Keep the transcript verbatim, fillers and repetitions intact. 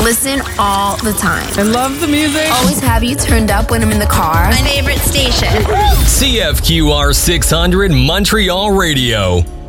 Listen all the time. I love the music. Always have you turned up when I'm in the car. My favorite station. C F Q R six hundred Montreal Radio.